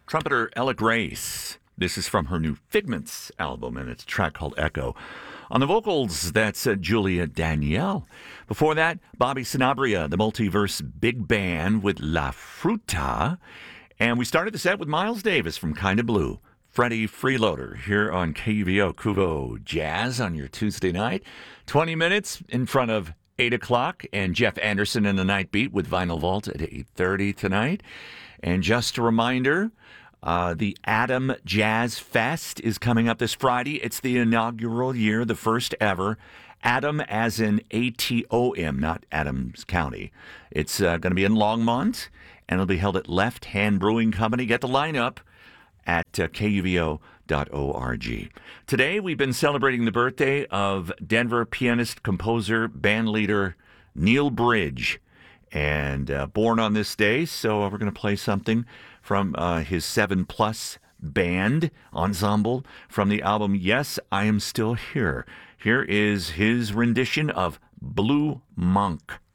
trumpeter Ella Grace. This is from her new Figments album, and it's a track called Echo. On the vocals, that's Julia Danielle. Before that, Bobby Sanabria, the Multiverse Big Band with La Fruta. And we started the set with Miles Davis from Kinda Blue. Freddie Freeloader here on KUVO Kuvo Jazz on your Tuesday night. 20 minutes in front of 8 o'clock, and Jeff Anderson in the Night Beat with Vinyl Vault at 8:30 tonight. And just a reminder, the Adam Jazz Fest is coming up this Friday. It's the inaugural year, the first ever. Adam as in ATOM, not Adams County. It's going to be in Longmont, and it'll be held at Left Hand Brewing Company. Get the lineup at kuvo.org. Today, we've been celebrating the birthday of Denver pianist, composer, bandleader Neil Bridge. And born on this day, so we're going to play something from his 7+ band ensemble from the album Yes, I Am Still Here. Here is his rendition of Blue Monk.